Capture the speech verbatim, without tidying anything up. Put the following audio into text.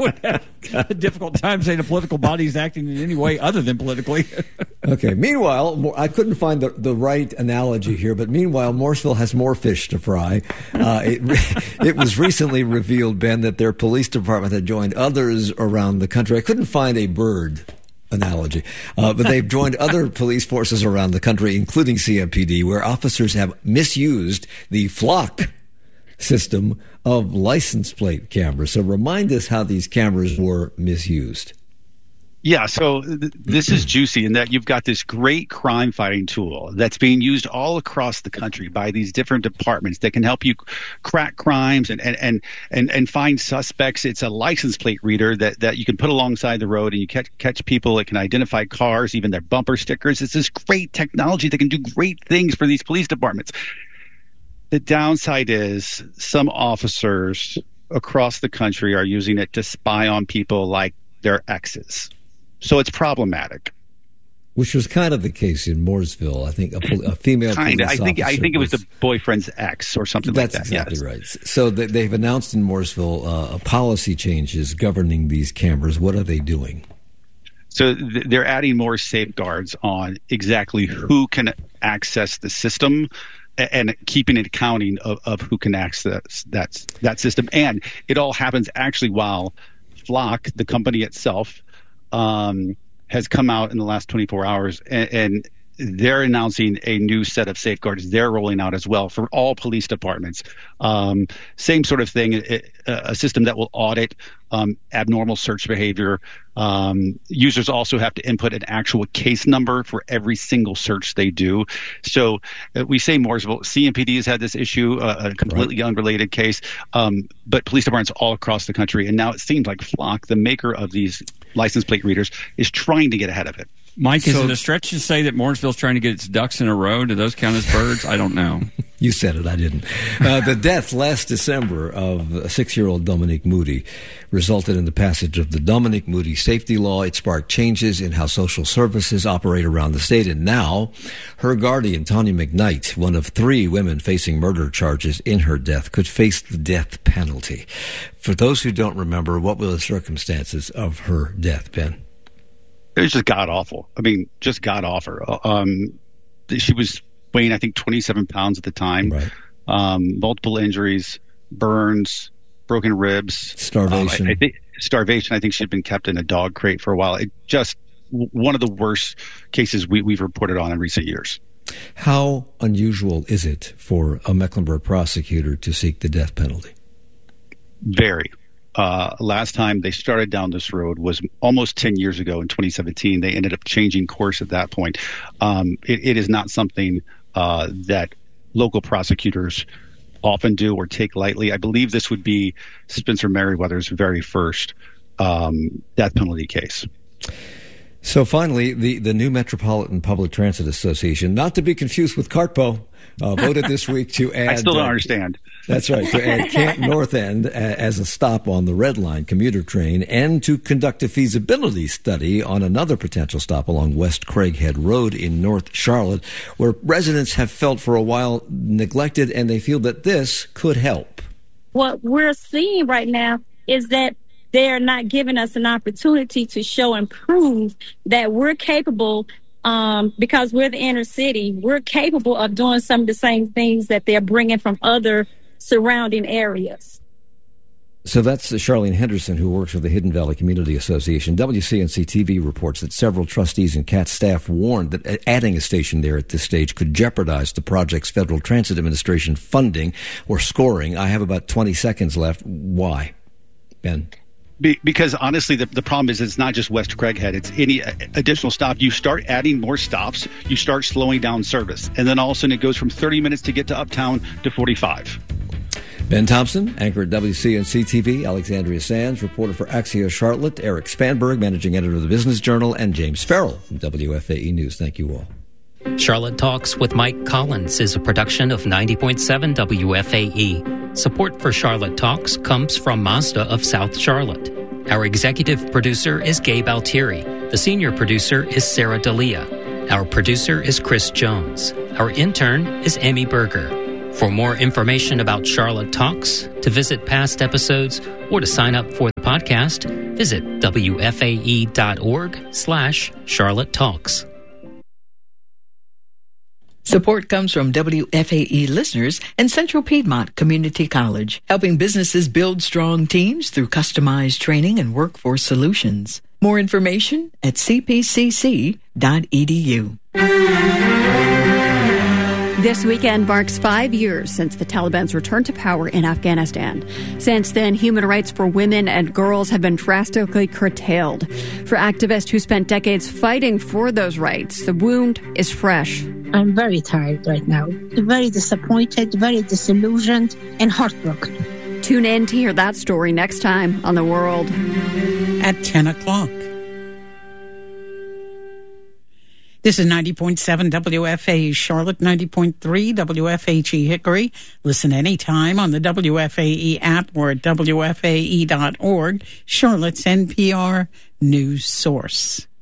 would have a difficult time saying a political body is acting in any way other than politically. Okay. Meanwhile, I couldn't find the, the right analogy here, but meanwhile, Morrisville has more fish to fry. Uh, it, it was recently revealed, Ben, that their police department had joined others around the country. I couldn't find a bird analogy, uh, but they've joined other police forces around the country, including C M P D, where officers have misused the Flock system of license plate cameras. So remind us how these cameras were misused. Yeah, so th- this is juicy in that you've got this great crime fighting tool that's being used all across the country by these different departments that can help you crack crimes and and and and, and find suspects. It's a license plate reader that, that you can put alongside the road and you catch catch people. It can identify cars, even their bumper stickers. It's this great technology that can do great things for these police departments. The downside is some officers across the country are using it to spy on people like their exes. So it's problematic. Which was kind of the case in Mooresville. I think a, pol- a female kind of. police I think officer I think it was was the boyfriend's ex or something like that. That's exactly yes. right. So they, they've announced in Mooresville uh, policy changes governing these cameras. What are they doing? So th- they're adding more safeguards on exactly who can access the system and keeping an accounting of, of who can access that, that system. And it all happens actually while Flock, the company itself, um, has come out in the last twenty-four hours and, and they're announcing a new set of safeguards they're rolling out as well for all police departments. Um, same sort of thing, a, a system that will audit um, abnormal search behavior. Um, users also have to input an actual case number for every single search they do. So uh, we say Mooresville, C M P D has had this issue, uh, a completely right. unrelated case, um, but police departments all across the country. And now it seems like Flock, the maker of these license plate readers, is trying to get ahead of it. Mike, is so, it a stretch to say that Mooresville's trying to get its ducks in a row? Do those count as birds? I don't know. You said it, I didn't. Uh, the death last December of six-year-old Dominique Moody resulted in the passage of the Dominique Moody safety law. It sparked changes in how social services operate around the state. And now her guardian, Tanya McKnight, one of three women facing murder charges in her death, could face the death penalty. For those who don't remember, what were the circumstances of her death, Ben? It was just god-awful. I mean, just god-awful. Um, she was weighing, I think, twenty-seven pounds at the time. Right. Um, multiple injuries, burns, broken ribs. Starvation. Um, I, I think, starvation. I think she'd been kept in a dog crate for a while. It just one of the worst cases we, we've reported on in recent years. How unusual is it for a Mecklenburg prosecutor to seek the death penalty? Very. Uh, last time they started down this road was almost ten years ago in twenty seventeen. They ended up changing course at that point. Um, it, it is not something uh, that local prosecutors often do or take lightly. I believe this would be Spencer Merriweather's very first um, death penalty case. So finally, the, the new Metropolitan Public Transit Association, not to be confused with CARTPO, uh, voted this week to add... I still don't uh, understand. That's right, to add Camp North End as a stop on the Red Line commuter train and to conduct a feasibility study on another potential stop along West Craighead Road in North Charlotte, where residents have felt for a while neglected, and they feel that this could help. What we're seeing right now is that they're not giving us an opportunity to show and prove that we're capable, um, because we're the inner city, we're capable of doing some of the same things that they're bringing from other surrounding areas. So that's Charlene Henderson, who works for the Hidden Valley Community Association. W C N C T V reports that several trustees and C A T staff warned that adding a station there at this stage could jeopardize the project's Federal Transit Administration funding or scoring. I have about twenty seconds left. Why, Ben? Be, because honestly, the, the problem is it's not just West Craighead. It's any additional stop. You start adding more stops, you start slowing down service. And then all of a sudden it goes from thirty minutes to get to Uptown to forty-five. Ben Thompson, anchor at W C N C T V, Alexandria Sands, reporter for Axios Charlotte, Eric Spanberg, managing editor of the Business Journal, and James Farrell from W F A E News. Thank you all. Charlotte Talks with Mike Collins is a production of ninety point seven W F A E. Support for Charlotte Talks comes from Mazda of South Charlotte. Our executive producer is Gabe Altieri. The senior producer is Sarah D'Elia. Our producer is Chris Jones. Our intern is Amy Berger. For more information about Charlotte Talks, to visit past episodes, or to sign up for the podcast, visit W F A E dot org slash Charlotte Talks. Support comes from W F A E listeners and Central Piedmont Community College, helping businesses build strong teams through customized training and workforce solutions. More information at c p c c dot e d u. This weekend marks five years since the Taliban's return to power in Afghanistan. Since then, human rights for women and girls have been drastically curtailed. For activists who spent decades fighting for those rights, the wound is fresh. I'm very tired right now, very disappointed, very disillusioned, and heartbroken. Tune in to hear that story next time on The World. At ten o'clock. This is ninety point seven W F A E Charlotte, ninety point three W F H E Hickory. Listen anytime on the W F A E app or at W F A E dot org, Charlotte's N P R news source.